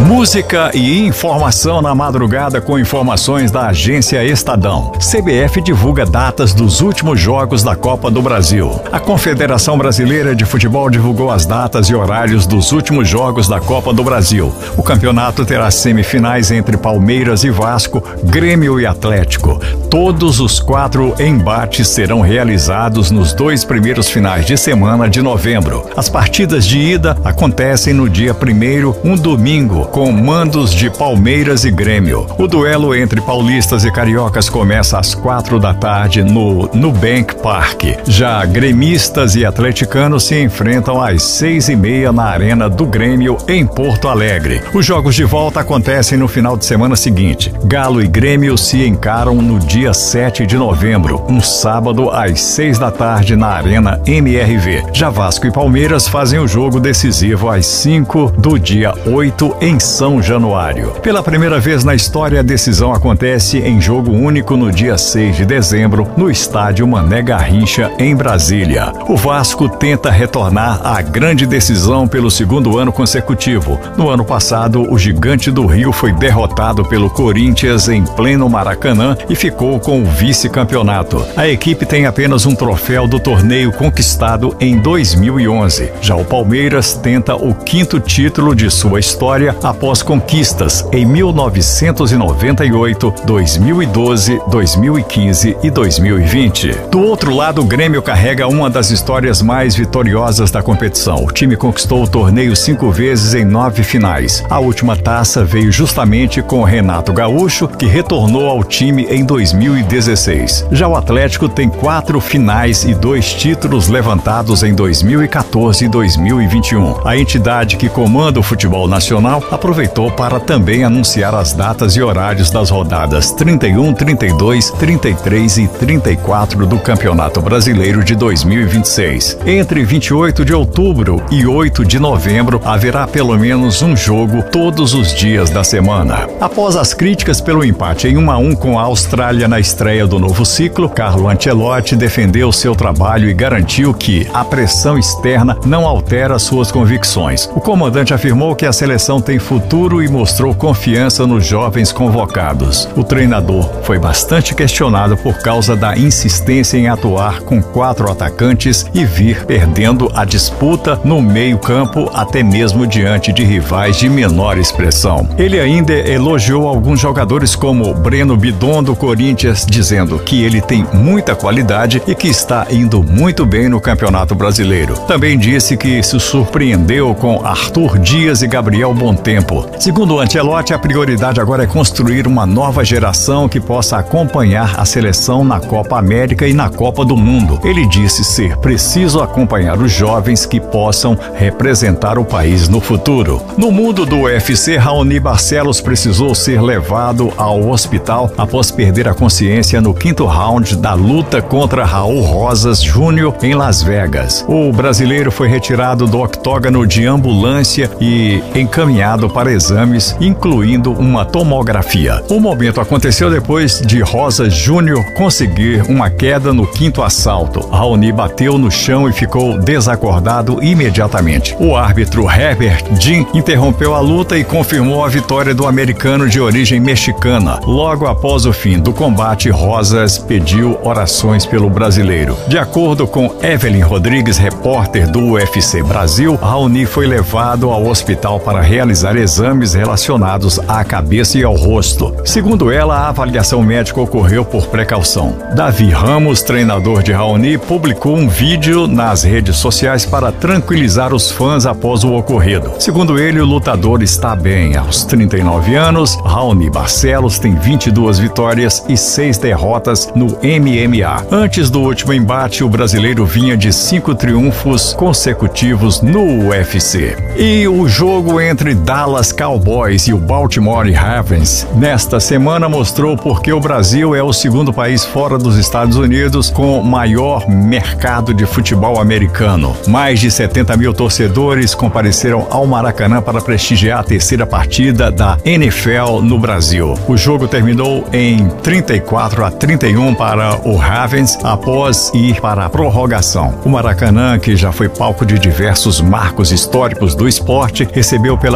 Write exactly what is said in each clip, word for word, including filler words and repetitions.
Música e informação na madrugada com informações da Agência Estadão. C B F divulga datas dos últimos jogos da Copa do Brasil. A Confederação Brasileira de Futebol divulgou as datas e horários dos últimos jogos da Copa do Brasil. O campeonato terá semifinais entre Palmeiras e Vasco, Grêmio e Atlético. Todos os quatro embates serão realizados nos dois primeiros finais de semana de novembro. As partidas de ida acontecem no dia primeiro, um domingo, com mandos de Palmeiras e Grêmio. O duelo entre paulistas e cariocas começa às quatro da tarde no Nubank Park. Já gremistas e atleticanos se enfrentam às seis e meia na Arena do Grêmio, em Porto Alegre. Os jogos de volta acontecem no final de semana seguinte. Galo e Grêmio se encaram no dia sete de novembro, um sábado às seis da tarde na Arena M R V. Já Vasco e Palmeiras fazem o jogo decisivo às cinco do dia oito em São Januário. Pela primeira vez na história, a decisão acontece em jogo único no dia seis de dezembro, no estádio Mané Garrincha, em Brasília. O Vasco tenta retornar à grande decisão pelo segundo ano consecutivo. No ano passado, o Gigante do Rio foi derrotado pelo Corinthians em pleno Maracanã e ficou com o vice-campeonato. A equipe tem apenas um troféu do torneio conquistado em dois mil e onze. Já o Palmeiras tenta o quinto título de sua história após conquistas em mil novecentos e noventa e oito, dois mil e doze, dois mil e quinze e dois mil e vinte. Do outro lado, o Grêmio carrega uma das histórias mais vitoriosas da competição. O time conquistou o torneio cinco vezes em nove finais. A última taça veio justamente com Renato Gaúcho, que retornou ao time em dois mil e dezesseis. Já o Atlético tem quatro finais e dois títulos levantados em dois mil e quatorze e dois mil e vinte e um. A entidade que comanda o futebol nacional aproveitou para também anunciar as datas e horários das rodadas trinta e um, trinta e dois, trinta e três e trinta e quatro do Campeonato Brasileiro de dois mil e vinte e seis. Entre vinte e oito de outubro e oito de novembro, haverá pelo menos um jogo todos os dias da semana. Após as críticas pelo empate em um a um com a Austrália na estreia do novo ciclo, Carlo Ancelotti defendeu seu trabalho e garantiu que a pressão externa não altera suas convicções. O comandante afirmou que a seleção tem futuro e mostrou confiança nos jovens convocados. O treinador foi bastante questionado por causa da insistência em atuar com quatro atacantes e vir perdendo a disputa no meio-campo, até mesmo diante de rivais de menor expressão. Ele ainda elogiou alguns jogadores como Breno Bidon do Corinthians, dizendo que ele tem muita qualidade e que está indo muito bem no Campeonato Brasileiro. Também disse que se surpreendeu com Arthur Dias e Gabriel Bontempo. Segundo Ancelotti, a prioridade agora é construir uma nova geração que possa acompanhar a seleção na Copa América e na Copa do Mundo. Ele disse ser preciso acompanhar os jovens que possam representar o país no futuro. No mundo do U F C, Raoni Barcelos precisou ser levado ao hospital após perder a consciência no quinto round da luta contra Raul Rosas Júnior em Las Vegas. O brasileiro foi retirado do octógono de ambulância e encaminhado para exames, incluindo uma tomografia. O momento aconteceu depois de Rosas Júnior conseguir uma queda no quinto assalto. Raoni bateu no chão e ficou desacordado imediatamente. O árbitro Herbert Dean interrompeu a luta e confirmou a vitória do americano de origem mexicana. Logo após o fim do combate, Rosas pediu orações pelo brasileiro. De acordo com Evelyn Rodrigues, repórter do U F C Brasil, Raoni foi levado ao hospital para realizar exames relacionados à cabeça e ao rosto. Segundo ela, a avaliação médica ocorreu por precaução. Davi Ramos, treinador de Raoni, publicou um vídeo nas redes sociais para tranquilizar os fãs após o ocorrido. Segundo ele, o lutador está bem. Aos trinta e nove anos, Raoni Barcelos tem vinte e duas vitórias e seis derrotas no M M A. Antes do último embate, o brasileiro vinha de cinco triunfos consecutivos no U F C. E o jogo entre Dallas Cowboys e o Baltimore Ravens nesta semana mostrou porque o Brasil é o segundo país fora dos Estados Unidos com maior mercado de futebol americano. Mais de setenta mil torcedores compareceram ao Maracanã para prestigiar a terceira partida da N F L no Brasil. O jogo terminou em trinta e quatro a trinta e um para o Ravens após ir para a prorrogação. O Maracanã, que já foi palco de diversos marcos históricos do esporte, recebeu pela primeira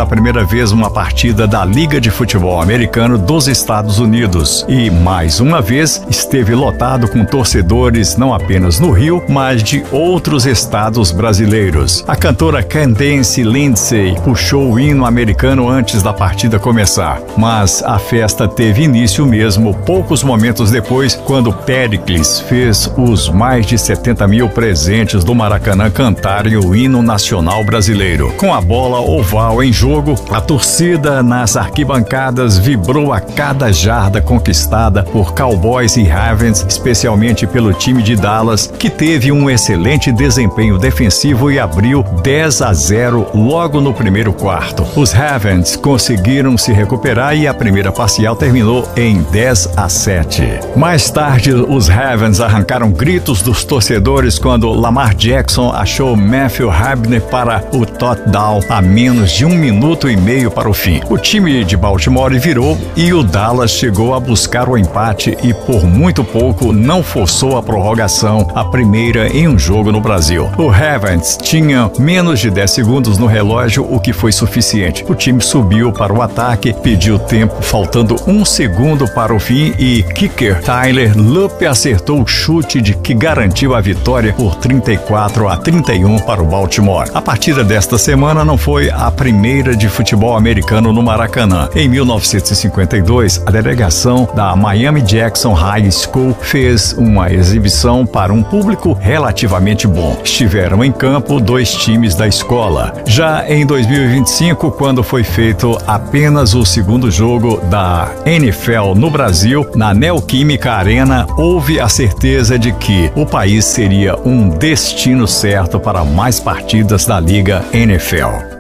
primeira vez uma partida da Liga de Futebol Americano dos Estados Unidos e, mais uma vez, esteve lotado com torcedores não apenas no Rio, mas de outros estados brasileiros. A cantora Candace Lindsay puxou o hino americano antes da partida começar, mas a festa teve início mesmo poucos momentos depois, quando Péricles fez os mais de setenta mil presentes do Maracanã cantarem o hino nacional brasileiro. Com a bola oval em jogo, a torcida nas arquibancadas vibrou a cada jarda conquistada por Cowboys e Ravens, especialmente pelo time de Dallas, que teve um excelente desempenho defensivo e abriu dez a zero logo no primeiro quarto. Os Ravens conseguiram se recuperar e a primeira parcial terminou em dez a sete. Mais tarde, os Ravens arrancaram gritos dos torcedores quando Lamar Jackson achou Matthew Habner para o touchdown a menos de um minuto e meio para o fim. O time de Baltimore virou e o Dallas chegou a buscar o empate e por muito pouco não forçou a prorrogação, a primeira em um jogo no Brasil. O Ravens tinha menos de dez segundos no relógio, o que foi suficiente. O time subiu para o ataque, pediu tempo, faltando um segundo para o fim e kicker Tyler Lupp acertou o chute de que garantiu a vitória por trinta e quatro a trinta e um para o Baltimore. A partida desta semana não foi a primeira de futebol americano no Maracanã. Em mil novecentos e cinquenta e dois, a delegação da Miami Jackson High School fez uma exibição para um público relativamente bom. Estiveram em campo dois times da escola. Já em dois mil e vinte e cinco, quando foi feito apenas o segundo jogo da N F L no Brasil, na Neoquímica Arena, houve a certeza de que o país seria um destino certo para mais partidas da Liga N F L.